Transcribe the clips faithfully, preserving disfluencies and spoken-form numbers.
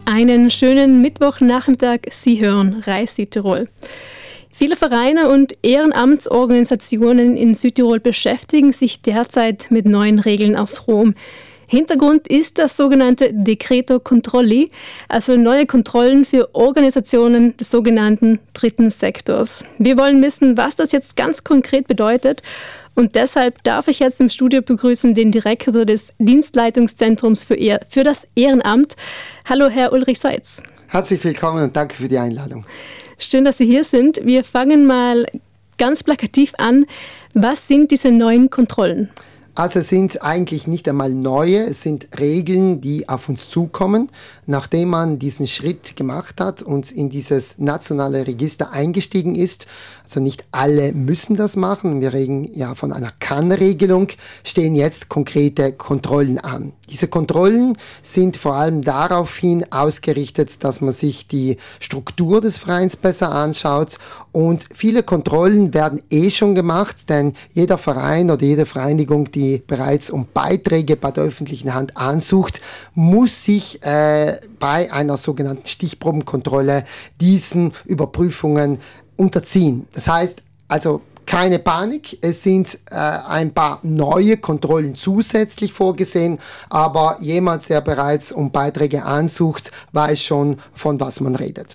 Einen schönen Mittwochnachmittag. Sie hören Reis Südtirol. Viele Vereine und Ehrenamtsorganisationen in Südtirol beschäftigen sich derzeit mit neuen Regeln aus Rom. Hintergrund ist das sogenannte Decreto Controlli, also neue Kontrollen für Organisationen des sogenannten dritten Sektors. Wir wollen wissen, was das jetzt ganz konkret bedeutet. Und deshalb darf ich jetzt im Studio begrüßen den Direktor des Dienstleitungszentrums für, Ehr- für das Ehrenamt. Hallo, Herr Ulrich Seitz. Herzlich willkommen und danke für die Einladung. Schön, dass Sie hier sind. Wir fangen mal ganz plakativ an. Was sind diese neuen Kontrollen? Also es sind eigentlich nicht einmal neue, es sind Regeln, die auf uns zukommen, nachdem man diesen Schritt gemacht hat und in dieses nationale Register eingestiegen ist. Also nicht alle müssen das machen, wir reden ja von einer Kann-Regelung, stehen jetzt konkrete Kontrollen an. Diese Kontrollen sind vor allem daraufhin ausgerichtet, dass man sich die Struktur des Vereins besser anschaut, und viele Kontrollen werden eh schon gemacht, denn jeder Verein oder jede Vereinigung, die bereits um Beiträge bei der öffentlichen Hand ansucht, muss sich äh, bei einer sogenannten Stichprobenkontrolle diesen Überprüfungen unterziehen. Das heißt also, keine Panik, es sind äh, ein paar neue Kontrollen zusätzlich vorgesehen, aber jemand, der bereits um Beiträge ansucht, weiß schon, von was man redet.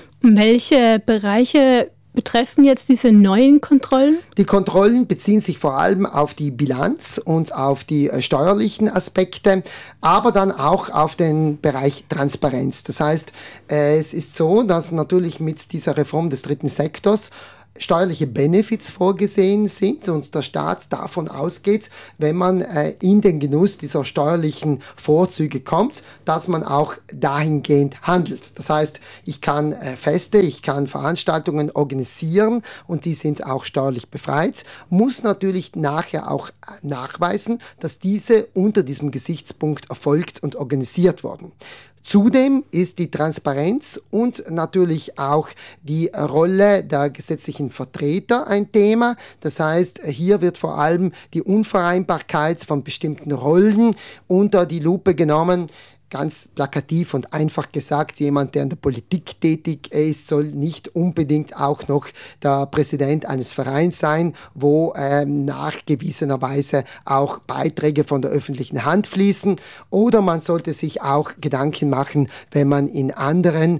Welche Bereiche betreffen jetzt diese neuen Kontrollen? Die Kontrollen beziehen sich vor allem auf die Bilanz und auf die äh, steuerlichen Aspekte, aber dann auch auf den Bereich Transparenz. Das heißt, äh, es ist so, dass natürlich mit dieser Reform des dritten Sektors steuerliche Benefits vorgesehen sind und der Staat davon ausgeht, wenn man äh, in den Genuss dieser steuerlichen Vorzüge kommt, dass man auch dahingehend handelt. Das heißt, ich kann äh, Feste, ich kann Veranstaltungen organisieren und die sind auch steuerlich befreit, muss natürlich nachher auch nachweisen, dass diese unter diesem Gesichtspunkt erfolgt und organisiert wurden. Zudem ist die Transparenz und natürlich auch die Rolle der gesetzlichen Vertreter ein Thema. Das heißt, hier wird vor allem die Unvereinbarkeit von bestimmten Rollen unter die Lupe genommen. Ganz plakativ und einfach gesagt, jemand, der in der Politik tätig ist, soll nicht unbedingt auch noch der Präsident eines Vereins sein, wo ähm, nachgewiesenerweise auch Beiträge von der öffentlichen Hand fließen. Oder man sollte sich auch Gedanken machen, wenn man in anderen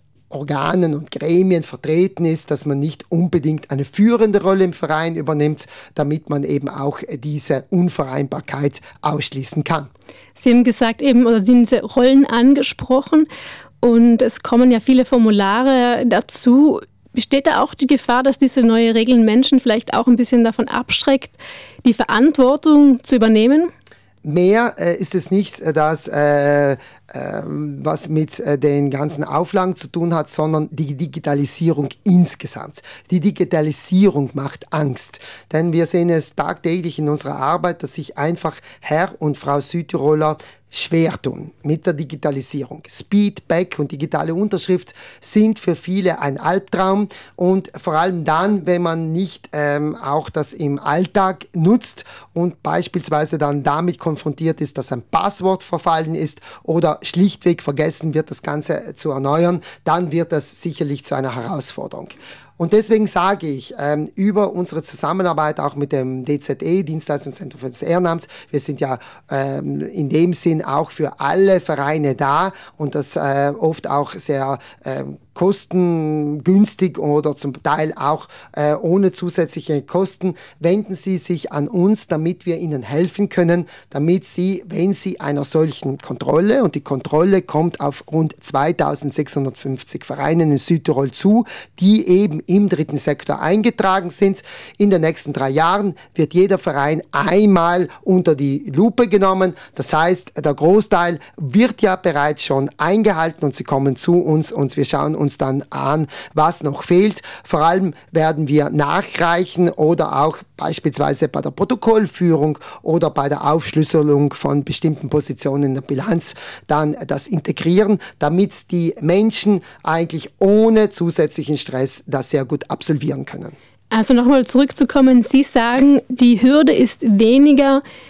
Organen und Gremien vertreten ist, dass man nicht unbedingt eine führende Rolle im Verein übernimmt, damit man eben auch diese Unvereinbarkeit ausschließen kann. Sie haben gesagt eben, oder Sie haben diese Rollen angesprochen und es kommen ja viele Formulare dazu. Besteht da auch die Gefahr, dass diese neue Regeln Menschen vielleicht auch ein bisschen davon abschreckt, die Verantwortung zu übernehmen? Mehr äh, ist es nicht, dass äh, äh, was mit äh, den ganzen Auflagen zu tun hat, sondern die Digitalisierung insgesamt. Die Digitalisierung macht Angst, denn wir sehen es tagtäglich in unserer Arbeit, dass sich einfach Herr und Frau Südtiroler schwer tun mit der Digitalisierung. Speed, Back und digitale Unterschrift sind für viele ein Albtraum, und vor allem dann, wenn man nicht ähm, auch das im Alltag nutzt und beispielsweise dann damit konfrontiert ist, dass ein Passwort verfallen ist oder schlichtweg vergessen wird, das Ganze zu erneuern, dann wird das sicherlich zu einer Herausforderung. Und deswegen sage ich, ähm, über unsere Zusammenarbeit auch mit dem D Z E, Dienstleistungszentrum für das Ehrenamt, wir sind ja ähm, in dem Sinn auch für alle Vereine da und das äh, oft auch sehr äh, kostengünstig oder zum Teil auch äh, ohne zusätzliche Kosten, wenden Sie sich an uns, damit wir Ihnen helfen können, damit Sie, wenn Sie einer solchen Kontrolle, und die Kontrolle kommt auf rund zweitausendsechshundertfünfzig Vereinen in Südtirol zu, die eben im dritten Sektor eingetragen sind. In den nächsten drei Jahren wird jeder Verein einmal unter die Lupe genommen. Das heißt, der Großteil wird ja bereits schon eingehalten und sie kommen zu uns und wir schauen uns dann an, was noch fehlt. Vor allem werden wir nachreichen oder auch beispielsweise bei der Protokollführung oder bei der Aufschlüsselung von bestimmten Positionen in der Bilanz dann das integrieren, damit die Menschen eigentlich ohne zusätzlichen Stress das sehr gut absolvieren können. Also nochmal zurückzukommen, Sie sagen, die Hürde ist weniger,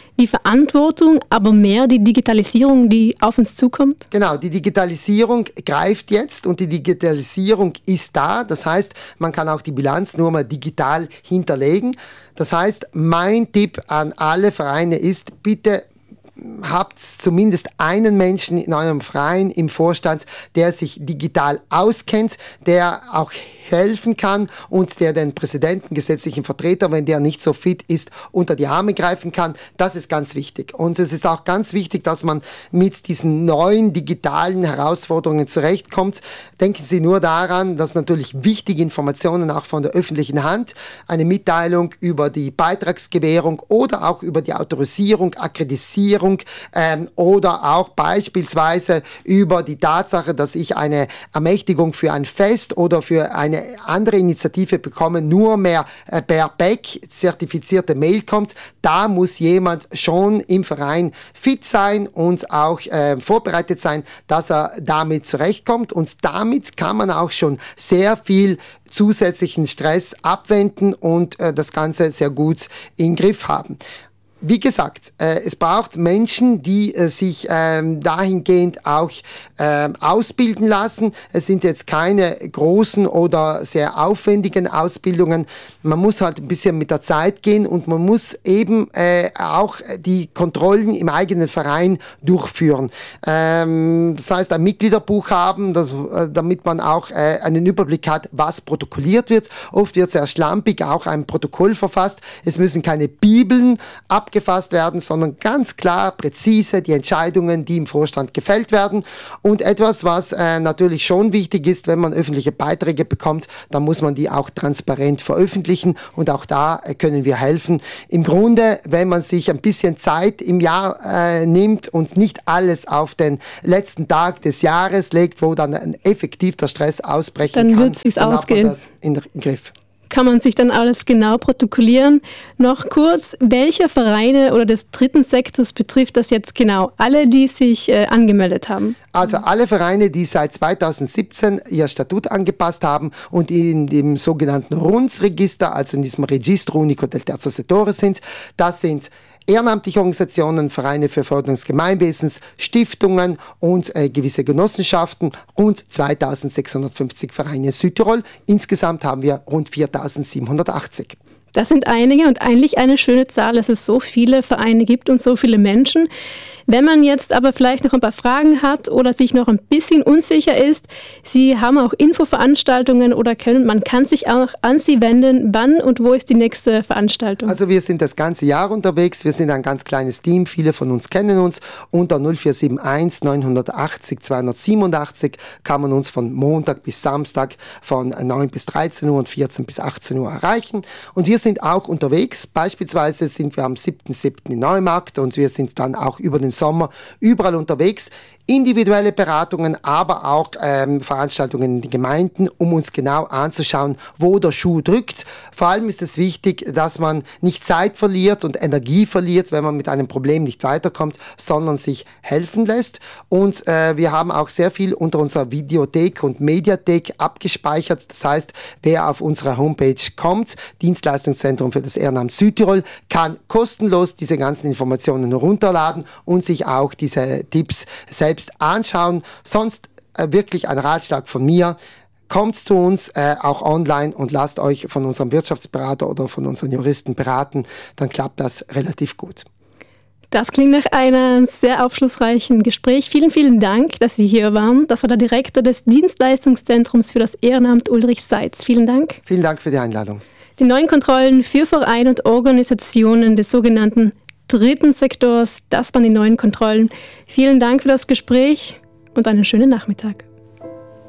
die Verantwortung, aber mehr die Digitalisierung, die auf uns zukommt? Genau, die Digitalisierung greift jetzt und die Digitalisierung ist da. Das heißt, man kann auch die Bilanz nur mal digital hinterlegen. Das heißt, mein Tipp an alle Vereine ist, bitte habt zumindest einen Menschen in eurem Verein im Vorstand, der sich digital auskennt, der auch helfen kann und der den Präsidenten, gesetzlichen Vertreter, wenn der nicht so fit ist, unter die Arme greifen kann. Das ist ganz wichtig. Und es ist auch ganz wichtig, dass man mit diesen neuen digitalen Herausforderungen zurechtkommt. Denken Sie nur daran, dass natürlich wichtige Informationen auch von der öffentlichen Hand, eine Mitteilung über die Beitragsgewährung oder auch über die Autorisierung, Akkreditisierung ähm, oder auch beispielsweise über die Tatsache, dass ich eine Ermächtigung für ein Fest oder für eine andere Initiative bekomme, nur mehr äh, per B E C zertifizierte Mail kommt. Da muss jemand schon im Verein fit sein und auch äh, vorbereitet sein, dass er damit zurechtkommt. Und damit kann man auch schon sehr viel zusätzlichen Stress abwenden und äh, das Ganze sehr gut in den Griff haben. Wie gesagt, äh, es braucht Menschen, die äh, sich ähm, dahingehend auch äh, ausbilden lassen. Es sind jetzt keine großen oder sehr aufwendigen Ausbildungen. Man muss halt ein bisschen mit der Zeit gehen und man muss eben äh, auch die Kontrollen im eigenen Verein durchführen. Ähm, das heißt, ein Mitgliederbuch haben, das, äh, damit man auch äh, einen Überblick hat, was protokolliert wird. Oft wird sehr schlampig auch ein Protokoll verfasst. Es müssen keine Bibeln ab gefasst werden, sondern ganz klar, präzise die Entscheidungen, die im Vorstand gefällt werden. Und etwas, was äh, natürlich schon wichtig ist, wenn man öffentliche Beiträge bekommt, dann muss man die auch transparent veröffentlichen und auch da äh, können wir helfen. Im Grunde, wenn man sich ein bisschen Zeit im Jahr äh, nimmt und nicht alles auf den letzten Tag des Jahres legt, wo dann ein effektiv der Stress ausbrechen dann kann, wird es dann ausgehen. hat man das in den Griff. Kann man sich dann alles genau protokollieren. Noch kurz, welche Vereine oder des dritten Sektors betrifft das jetzt genau? Alle, die sich äh, angemeldet haben? Also alle Vereine, die seit zweitausendsiebzehn ihr Statut angepasst haben und in dem sogenannten R U N S-Register, also in diesem Registro Unico del Terzo Settore sind, das sind ehrenamtliche Organisationen, Vereine für Förderung des Gemeinwesens, Stiftungen und äh, gewisse Genossenschaften, rund zweitausendsechshundertfünfzig Vereine in Südtirol. Insgesamt haben wir rund viertausendsiebenhundertachtzig. Das sind einige und eigentlich eine schöne Zahl, dass es so viele Vereine gibt und so viele Menschen. Wenn man jetzt aber vielleicht noch ein paar Fragen hat oder sich noch ein bisschen unsicher ist, Sie haben auch Infoveranstaltungen oder können, man kann sich auch an Sie wenden. Wann und wo ist die nächste Veranstaltung? Also wir sind das ganze Jahr unterwegs. Wir sind ein ganz kleines Team. Viele von uns kennen uns. Unter null vier sieben eins neunhundertachtzig zweihundertsiebenundachtzig kann man uns von Montag bis Samstag von neun bis dreizehn Uhr und vierzehn bis achtzehn Uhr erreichen. Und wir sind auch unterwegs. Beispielsweise sind wir am siebten siebten in Neumarkt und wir sind dann auch über den Sommer überall unterwegs. Individuelle Beratungen, aber auch ähm, Veranstaltungen in den Gemeinden, um uns genau anzuschauen, wo der Schuh drückt. Vor allem ist es wichtig, dass man nicht Zeit verliert und Energie verliert, wenn man mit einem Problem nicht weiterkommt, sondern sich helfen lässt. Und äh, wir haben auch sehr viel unter unserer Videothek und Mediathek abgespeichert. Das heißt, wer auf unsere Homepage kommt, Dienstleistungszentrum für das Ehrenamt Südtirol, kann kostenlos diese ganzen Informationen herunterladen und sich auch diese Tipps selbst anschauen. Sonst äh, wirklich ein Ratschlag von mir. Kommt zu uns, äh, auch online und lasst euch von unserem Wirtschaftsberater oder von unseren Juristen beraten. Dann klappt das relativ gut. Das klingt nach einem sehr aufschlussreichen Gespräch. Vielen, vielen Dank, dass Sie hier waren. Das war der Direktor des Dienstleistungszentrums für das Ehrenamt Ulrich Seitz. Vielen Dank. Vielen Dank für die Einladung. Die neuen Kontrollen für Vereine und Organisationen des sogenannten dritten Sektors, das waren die neuen Kontrollen. Vielen Dank für das Gespräch und einen schönen Nachmittag.